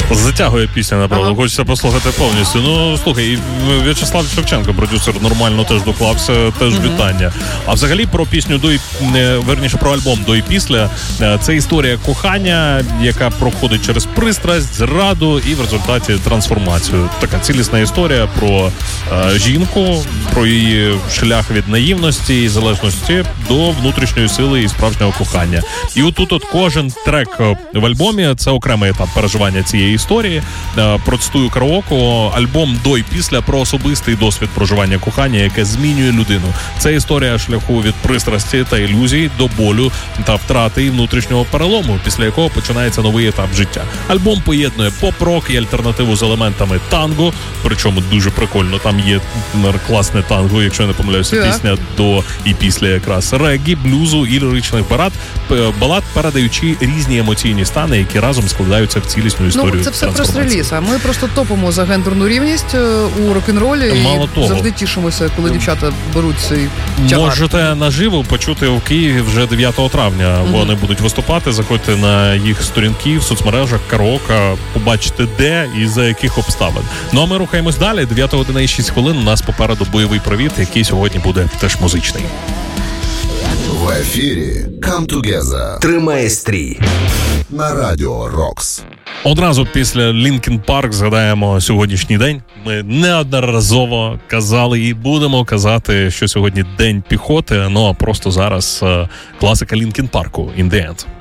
Затягує пісня, направду. Хочеться послухати повністю. Ну, слухай, В'ячеслав Шевченко, продюсер, нормально теж доклався, теж вітання. А взагалі про пісню верніше про альбом «До і після». Це історія кохання, яка проходить через пристрасть, зраду і в результаті трансформацію. Така цілісна історія про жінку, про її шлях від наївності і залежності до внутрішньої сили і справжнього кохання. І отут кожен трек в альбомі – це окремий етап переживання цієї історії. Процитую караоке, альбом «До і після» про особистий досвід проживання кохання, яке змінює людину. Це історія шляху від пристрасті та ілюзій до болю та втрати і внутрішнього перелому, після якого починається новий етап життя. Альбом поєднує поп-рок і альтернативу з елементами танго, причому дуже прикольно, там є класне танго, якщо я не помиляюся, пісня «До і після» якраз, регі, блюзу і ліричних балад, передаючи різні емоційні стани, які разом складаються в цілісну історію. Ну, це все прес-реліз, а ми просто топимо за гендерну рівність у рок-н-ролі і завжди тішимося, коли дівчата беруть цей тягар. Можете наживо почути в Києві вже 9 травня. Вони будуть виступати, заходьте на їх сторінки в соцмережах, караоке, побачите де і за яких обставин. Ну а ми рухаємось далі. 9 година і 6 хвилин. У нас попереду бойовий привіт, який сьогодні буде теж музичний. В ефірі Come Together. Тримає стрій. На Радіо Рокс. Одразу після Linkin Park згадаємо сьогоднішній день. Ми неодноразово казали і будемо казати, що сьогодні День піхоти, ну а просто зараз класика Linkin Park «In the End».